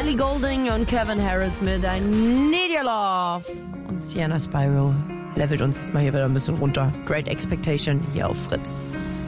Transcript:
Ellie Goulding und Kevin Harris mit I Need Your Love. Und Sienna Spyro levelt uns jetzt mal hier wieder ein bisschen runter. Great Expectation hier auf Fritz.